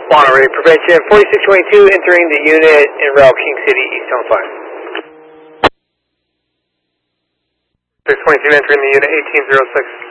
Monterey Prevention, 4622 entering the unit en route King City, eastbound 5. 622 entering the unit, 1806.